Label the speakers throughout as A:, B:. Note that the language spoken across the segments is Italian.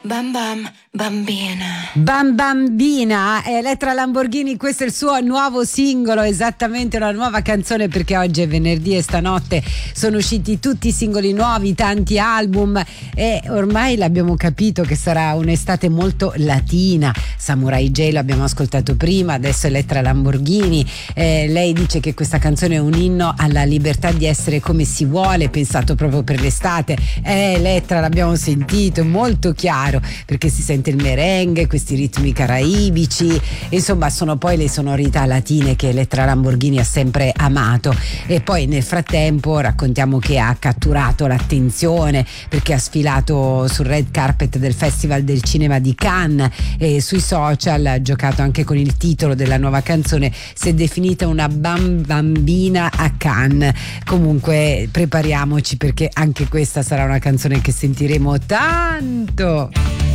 A: Bam bam bambina.
B: Bam Bambina, Elettra Lamborghini, questo è il suo nuovo singolo, esattamente una nuova canzone, perché oggi è venerdì e stanotte sono usciti tutti i singoli nuovi, tanti album, e ormai l'abbiamo capito che sarà un'estate molto latina. Samurai J l'abbiamo ascoltato prima, adesso Elettra Lamborghini. Lei dice che questa canzone è un inno alla libertà di essere come si vuole, pensato proprio per l'estate. Elettra, l'abbiamo sentito, molto chiaro, perché si sente il merengue, questi ritmi caraibici, insomma sono poi le sonorità latine che Elettra Lamborghini ha sempre amato. E poi nel frattempo raccontiamo che ha catturato l'attenzione perché ha sfilato sul red carpet del Festival del Cinema di Cannes, e sui social ha giocato anche con il titolo della nuova canzone, si è definita una bambina a Cannes. Comunque prepariamoci, perché anche questa sarà una canzone che sentiremo tanto.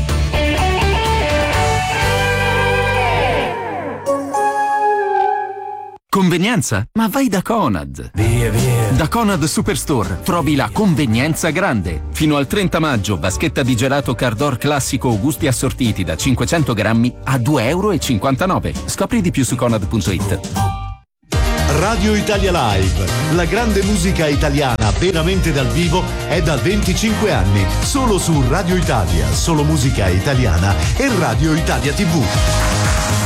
C: Convenienza? Ma vai da Conad!
D: Via.
C: Da Conad Superstore trovi la convenienza grande. Fino al 30 maggio, vaschetta di gelato Cardor classico o gusti assortiti da 500 grammi a €2,59. Scopri di più su conad.it.
E: Radio Italia Live, la grande musica italiana veramente dal vivo è da 25 anni, solo su Radio Italia, solo musica italiana e Radio Italia TV.